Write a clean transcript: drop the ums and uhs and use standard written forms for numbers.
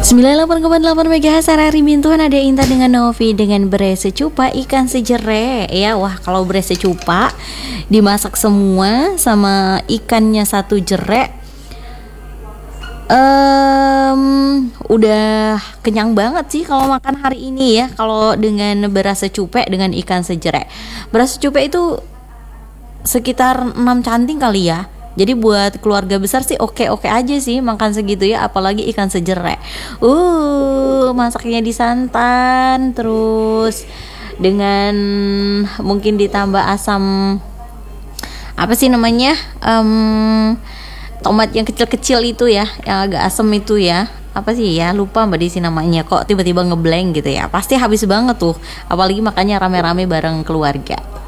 98,8 MHz RRI Bintuan, ada Intan dengan Novi dengan berai secupa ikan sejerek ya. Wah, kalau berai secupa dimasak semua sama ikannya satu jerek, udah kenyang banget sih kalau makan hari ini ya. Kalau dengan beras secupe dengan ikan sejerek, beras secupe itu sekitar 6 canting kali ya. Jadi buat keluarga besar sih oke-oke aja sih makan segitu ya, apalagi ikan sejerek. Masaknya di santan, terus dengan mungkin ditambah asam, apa sih namanya? Tomat yang kecil-kecil itu ya, yang agak asam itu ya. Apa sih ya, lupa Mbak Desi namanya, kok tiba-tiba ngeblank gitu ya. Pasti habis banget tuh, apalagi makannya rame-rame bareng keluarga.